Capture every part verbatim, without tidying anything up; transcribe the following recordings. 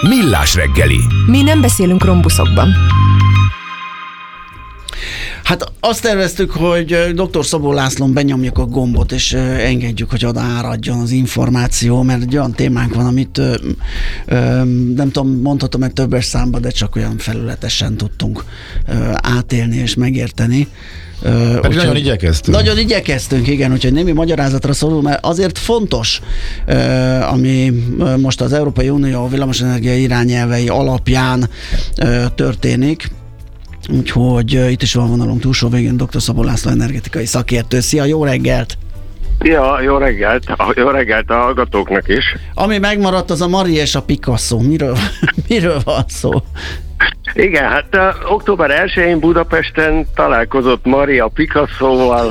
Millás reggeli. Mi nem beszélünk rombuszokban. Hát azt terveztük, hogy dr. Szabó Lászlón benyomjuk a gombot, és engedjük, hogy oda áradjon az információ, mert egy olyan témánk van, amit ö, ö, nem tudom, mondhatom-e többes számba, de csak olyan felületesen tudtunk ö, átélni és megérteni. Pedig úgy, nagyon igyekeztünk. Nagyon igyekeztünk, igen, úgyhogy némi magyarázatra szorul, mert azért fontos, ami most az Európai Unió villamosenergia irányelvei alapján történik. Úgyhogy itt is van vonalunk túlsó végén dr. Szabó László energetikai szakértő. Szia, jó reggelt! Ja, jó reggelt! Jó reggelt a hallgatóknak is! Ami megmaradt, az a Mari és a Picasso. Miről, miről van szó? Igen, hát uh, október elsején Budapesten találkozott Mari a Picasso-val.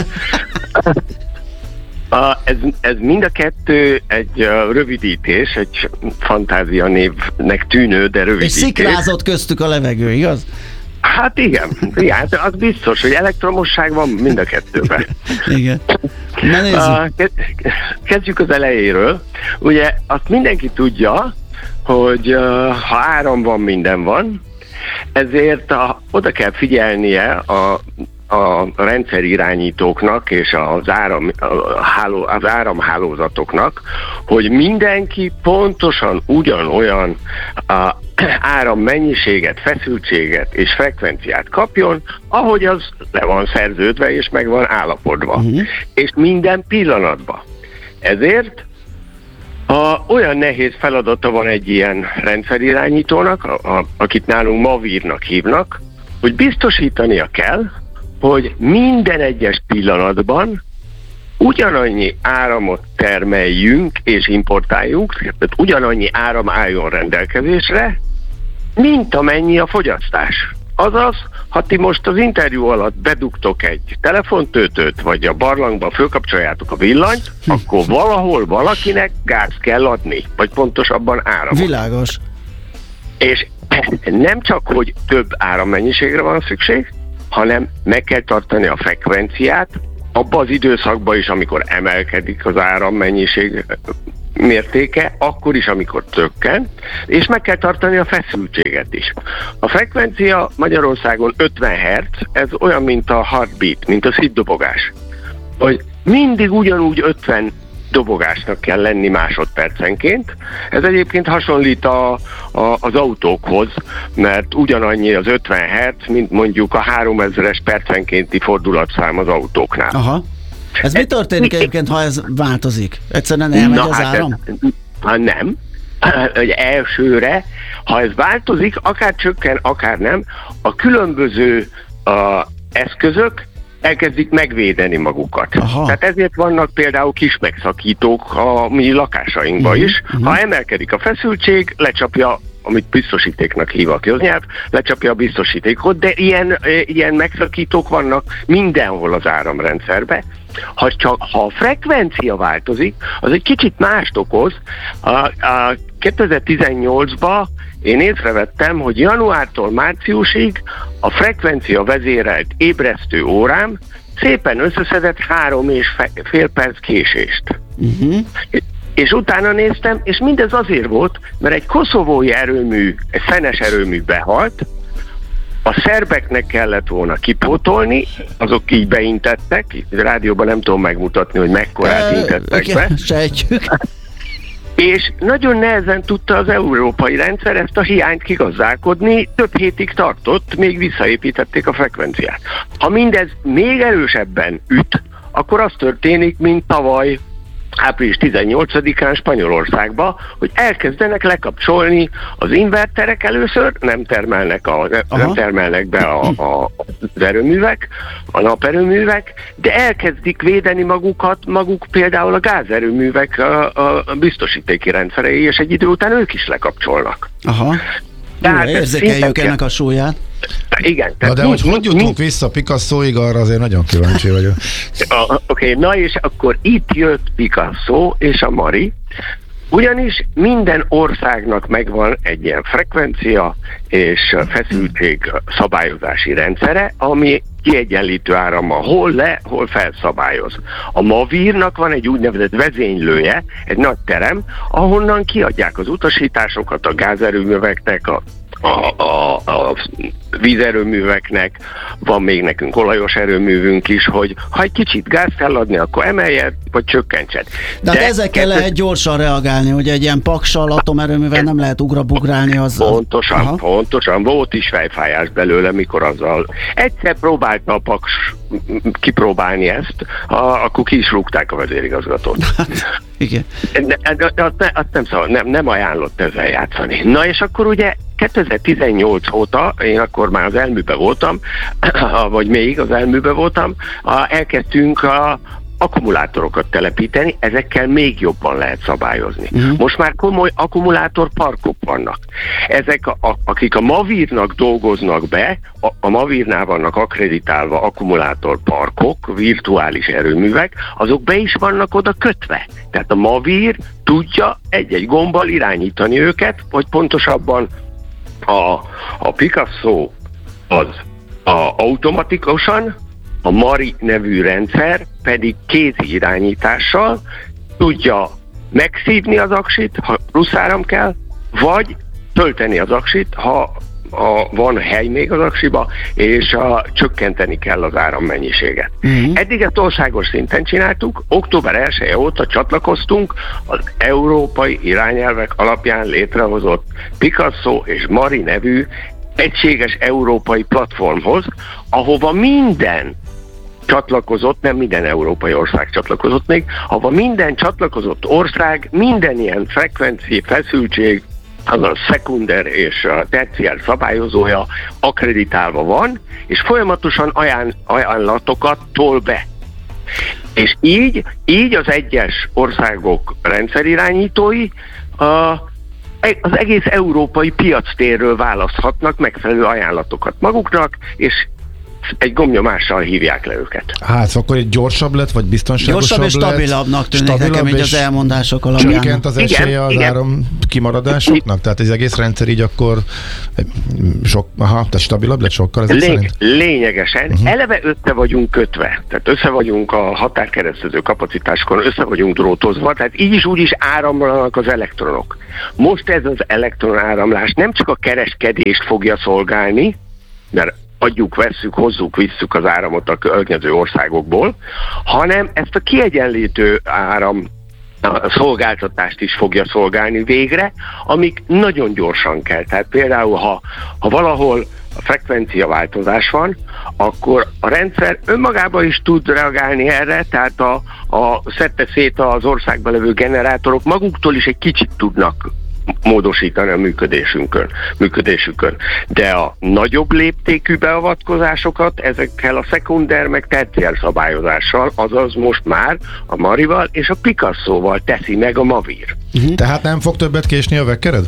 uh, ez, ez mind a kettő egy uh, rövidítés, egy fantázia névnek tűnő, de rövidítés. És szikrázott köztük a levegő, igaz? Hát igen, igen, az biztos, hogy elektromosság van mind a kettőben. Igen. Na nézzük. Uh, kezdjük az elejéről. Ugye azt mindenki tudja, hogy uh, ha áram van, minden van, ezért a, oda kell figyelnie a, a rendszerirányítóknak és az, áram, a háló, az áramhálózatoknak, hogy mindenki pontosan ugyanolyan a árammennyiséget, feszültséget és frekvenciát kapjon, ahogy az le van szerződve és meg van állapodva. Uh-huh. És minden pillanatban. Ezért a, olyan nehéz feladata van egy ilyen rendszerirányítónak, a, a, akit nálunk Mavírnak hívnak, hogy biztosítania kell, hogy minden egyes pillanatban ugyanannyi áramot termeljünk és importáljunk, tehát ugyanannyi áram álljon rendelkezésre, mint amennyi a fogyasztás. Azaz, ha ti most az interjú alatt bedugtok egy telefontöltőt, vagy a barlangba fölkapcsoljátok a villanyt, akkor valahol valakinek gázt kell adni, vagy pontosabban áramot. Világos. És nem csak, hogy több árammennyiségre van szükség, hanem meg kell tartani a frekvenciát, abban az időszakban is, amikor emelkedik az árammennyiség mértéke, akkor is, amikor csökken, és meg kell tartani a feszültséget is. A frekvencia Magyarországon ötven hertz, ez olyan, mint a heartbeat, mint a szívdobogás. Hogy mindig ugyanúgy ötven dobogásnak kell lenni másodpercenként. Ez egyébként hasonlít a, a, az autókhoz, mert ugyanannyi az ötven hertz, mint mondjuk a háromezeres percenkénti fordulatszám az autóknál. Aha. Ez mi történik egyébként, ha ez változik? Egyszerűen elmegy Na, az hát áram? Ez, ha nem, hogy elsőre, ha ez változik, akár csökken, akár nem, a különböző a, eszközök elkezdik megvédeni magukat. Aha. Tehát ezért vannak például kis megszakítók a mi lakásainkban uh-huh, is. Uh-huh. Ha emelkedik a feszültség, lecsapja, amit biztosítéknak hív a köznyelv, lecsapja a biztosítékot, de ilyen, ilyen megszakítók vannak mindenhol az áramrendszerben. Ha, csak, ha a frekvencia változik, az egy kicsit mást okoz. A, a kétezer-tizennyolcban én észrevettem, hogy januártól márciusig a frekvencia vezérelt ébresztő órám szépen összeszedett három és fél perc késést. Uh-huh. És utána néztem, és mindez azért volt, mert egy koszovói erőmű, egy szenes erőmű behalt, a szerbeknek kellett volna kipótolni, azok így beintettek, a rádióban nem tudom megmutatni, hogy mekkorát e, intettek be. Sejtjük. És nagyon nehezen tudta az európai rendszer ezt a hiányt kigazdálkodni, több hétig tartott, még visszaépítették a frekvenciát. Ha mindez még erősebben üt, akkor az történik, mint tavaly április tizennyolcadikán Spanyolországba, hogy elkezdenek lekapcsolni az inverterek először, nem termelnek, a, nem termelnek be a, a, az erőművek, a naperőművek, de elkezdik védeni magukat, maguk például a gázerőművek a, a biztosítéki rendszerei, és egy idő után ők is lekapcsolnak. Aha. Tehát érzékeljük ennek a súlyát. Igen. Na de hogy hogy jutunk vissza Picassoig, arra azért nagyon kíváncsi vagyok. Oké, okay, na és akkor itt jött Picasso és a Mari, ugyanis minden országnak megvan egy ilyen frekvencia és feszültség szabályozási rendszere, ami kiegyenlítő árammal, hol le, hol felszabályoz. A Mavírnak van egy úgynevezett vezénylője, egy nagy terem, ahonnan kiadják az utasításokat a gázerőműveknek, a A, a, a vízerőműveknek, van még nekünk olajos erőművünk is, hogy ha egy kicsit gázt kell adni, akkor emeljed, vagy csökkentsed. De, De ezekkel kettő... lehet gyorsan reagálni, hogy egy ilyen paksal atomerőművel nem lehet ugrabugrálni. Az, pontosan, Aha. pontosan. Volt is fejfájás belőle, mikor azzal. Egyszer próbálta a paks kipróbálni ezt, ha, akkor ki is rúgták a vezérigazgatót. Igen. De, de, de azt, azt nem, szóval nem, nem ajánlott ezzel játszani. Na és akkor ugye kétezer-tizennyolc óta, én akkor már az elműben voltam, vagy még az elműben voltam, elkezdtünk a akkumulátorokat telepíteni, ezekkel még jobban lehet szabályozni. Uh-huh. Most már komoly akkumulátorparkok vannak. Ezek, a, a, akik a Mavírnak dolgoznak be, a, a Mavírnál vannak akkreditálva akkumulátorparkok, virtuális erőművek, azok be is vannak oda kötve. Tehát a Mavír tudja egy-egy gombbal irányítani őket, vagy pontosabban a, a Picasso az a, automatikusan, a Mari nevű rendszer pedig kézi irányítással tudja megszívni az aksit, ha plusz áram kell, vagy tölteni az aksit, ha a, van hely még az aksiba, és a, csökkenteni kell az árammennyiséget. Uh-huh. Eddig ezt országos szinten csináltuk, október elseje óta csatlakoztunk az európai irányelvek alapján létrehozott Picasso és Mari nevű egységes európai platformhoz, ahova minden csatlakozott, nem minden európai ország csatlakozott még, ahova minden csatlakozott ország, minden ilyen frekvenci, feszültség, az a szekunder és a terciár szabályozója akkreditálva van, és folyamatosan ajánl- ajánlatokat tol be. És így, így az egyes országok rendszerirányítói a, az egész európai piactérről választhatnak megfelelő ajánlatokat maguknak, és egy gombnyomással hívják le őket. Hát, szóval akkor egy gyorsabb lett, vagy biztonságosabb lett? Gyorsabb és stabilabbnak tűnik nekem így az elmondások alapján. Csökkent az esélye az igen. áram kimaradásoknak? Tehát az egész rendszer így akkor sok, aha, tehát stabilabb lett sokkal ezek Lény, szerint? Lényegesen. Uh-huh. Eleve össze vagyunk kötve. Tehát össze vagyunk a határkeresztező kapacitáskon, össze vagyunk drótozva, tehát így is úgy is áramlanak az elektronok. Most ez az elektronáramlás nem csak a kereskedést fogja szolgálni, mert adjuk, vesszük, hozzuk, visszük az áramot a környező országokból, hanem ezt a kiegyenlítő áram a szolgáltatást is fogja szolgálni végre, amik nagyon gyorsan kell. Tehát például, ha, ha valahol a frekvenciaváltozás van, akkor a rendszer önmagában is tud reagálni erre, tehát a, a szette szét az országban levő generátorok maguktól is egy kicsit tudnak módosítani a működésünkön, működésükön. De a nagyobb léptékű beavatkozásokat ezekkel a szekunder meg terciár szabályozással, azaz most már a Marival és a Picasso-val teszi meg a Mavir. Uh-huh. Tehát nem fog többet késni a vekkered?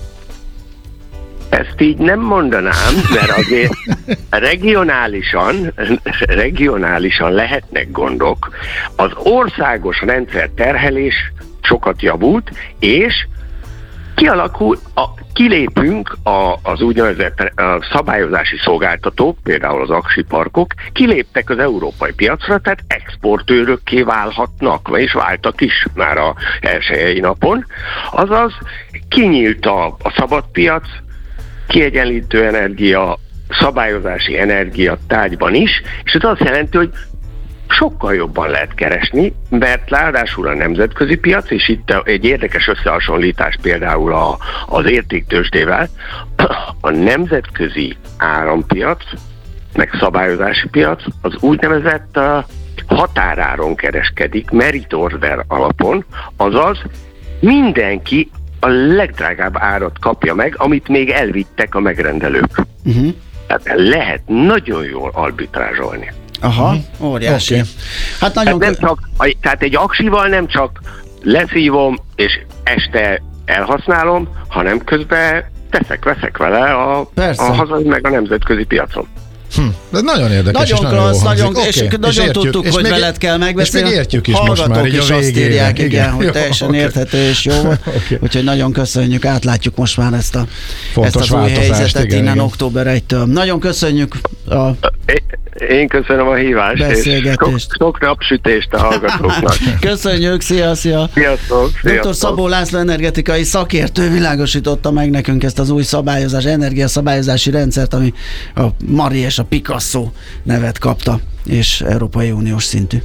Ezt így nem mondanám, mert azért regionálisan, regionálisan lehetnek gondok. Az országos rendszer terhelés sokat javult, és kialakul, a, kilépünk a, az úgynevezett a szabályozási szolgáltatók, például az aksi parkok, kiléptek az európai piacra, tehát exportőrökké válhatnak, és váltak is már a elsőjei napon. Azaz kinyílt a, a szabad piac, kiegyenlítő energia, szabályozási energia tárgyban is, és ez azt jelenti, hogy sokkal jobban lehet keresni, mert ráadásul a nemzetközi piac, és itt egy érdekes összehasonlítás például a, az értéktőzsdével, a nemzetközi árampiac, meg szabályozási piac az úgynevezett határáron kereskedik, merit order alapon, azaz mindenki a legdrágább árat kapja meg, amit még elvittek a megrendelők. Uh-huh. Tehát lehet nagyon jól arbitrázsolni. Aha, óriási. Okay. Hát nagyon... Tehát, nem csak, tehát egy aksival nem csak leszívom, és este elhasználom, hanem közben teszek-veszek vele a, a hazai meg a nemzetközi piacon. Hm, ez nagyon érdekes, nagyon és nagyon klassz, jó nagyon, okay. és nagyon és tudtuk, és hogy még, veled kell megbeszélni. És még értjük is most már, így a végén. Azt írják, igen, igen, hogy jó, teljesen okay. érthető és jó volt. Okay. Úgyhogy nagyon köszönjük, átlátjuk most már ezt, a, ezt az új helyzetet igen, innen igen. október elsejétől. Nagyon köszönjük. A... Én köszönöm a hívást, Beszélgetést. és sok, sok napsütést a hallgatóknak. Köszönjük, szia, szia! Sziasztok! doktor Szabó László energetikai szakértő világosította meg nekünk ezt az új szabályozás, energiaszabályozási rendszert, ami a Marie és a Picasso nevet kapta, és Európai Uniós szintű.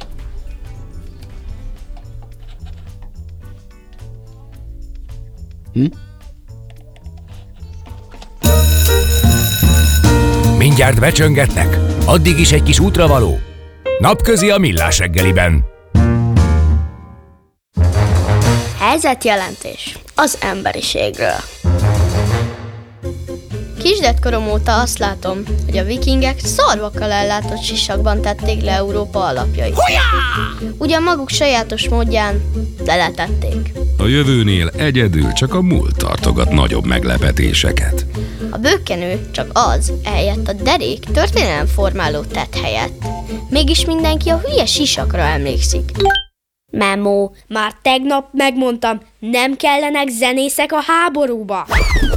Hm? Mindjárt becsöngetnek, addig is egy kis útravaló. Napközi a Millás reggeliben. Helyzetjelentés az emberiségről. Kisdettkorom óta azt látom, hogy a vikingek szarvakkal ellátott sisakban tették le Európa alapjait. Ugyan maguk sajátos módján, de letették. A jövőnél egyedül csak a múlt tartogat nagyobb meglepetéseket. A bökkenő csak az, ehelyett a derék történelemformáló tett helyett. Mégis mindenki a hülye sisakra emlékszik. Memo, már tegnap megmondtam, nem kellenek zenészek a háborúba.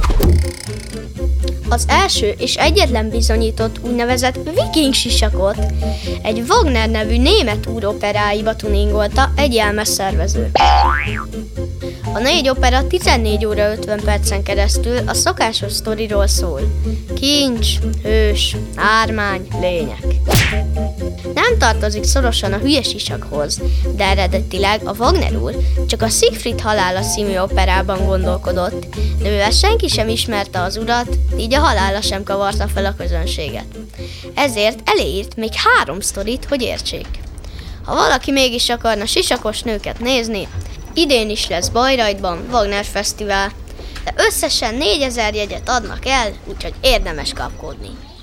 Az első és egyetlen bizonyított úgynevezett viking sisakot egy Wagner nevű német úroperáiba tuningolta egy jelmez szervező. A négy opera tizennégy óra ötven percen keresztül a szokásos sztoriról szól. Kincs, hős, ármány, lények. Nem tartozik szorosan a hülye sisakhoz, de eredetileg a Wagner úr csak a Siegfried halála című operában gondolkodott, de mivel senki sem ismerte az urat, így a halála sem kavarta fel a közönséget. Ezért eléírt még három sztorit, hogy értsék. Ha valaki mégis akarna sisakos nőket nézni, idén is lesz Bayreuthban Wagner Fesztivál, de összesen négyezer jegyet adnak el, úgyhogy érdemes kapkodni.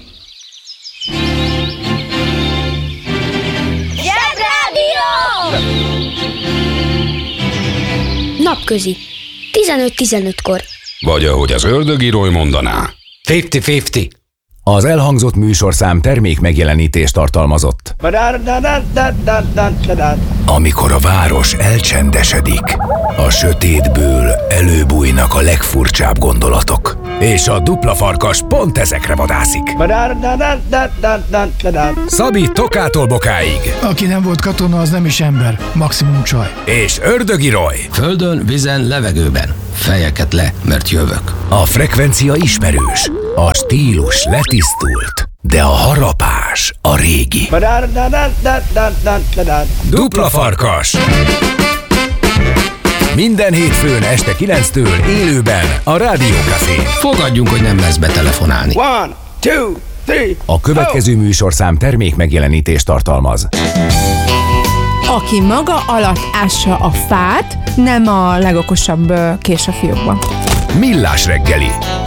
Napközi, tizenöt tizenötkor. Vagy ahogy az ördögírói mondaná. ötven-ötven. Az elhangzott műsorszám termék megjelenítést tartalmazott. Amikor a város elcsendesedik, a sötétből előbújnak a legfurcsább gondolatok. És a dupla farkas pont ezekre vadászik. Szabi Tokától Bokáig. Aki nem volt katona, az nem is ember. Maximum csaj. És Ördögi Roy. Földön, vízen, levegőben. Fejeket le, mert jövök. A frekvencia ismerős, a stílus letisztult, de a harapás a régi. Dupla farkas. Minden hétfőn este kilenctől élőben a Rádió Cafén. Fogadjunk, hogy nem lesz betelefonálni. One, two, three, a következő műsorszám termék megjelenítést tartalmaz. Aki maga alatt ássa a fát, nem a legokosabb kés a fiókban. Millás reggeli.